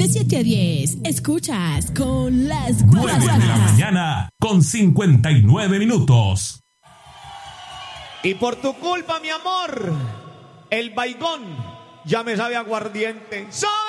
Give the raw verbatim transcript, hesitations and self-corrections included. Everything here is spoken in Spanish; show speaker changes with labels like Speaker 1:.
Speaker 1: De siete a diez, escuchas con las
Speaker 2: nueve de la mañana con cincuenta y nueve minutos.
Speaker 3: Y por tu culpa, mi amor, el baigón ya me sabe aguardiente. ¡Son!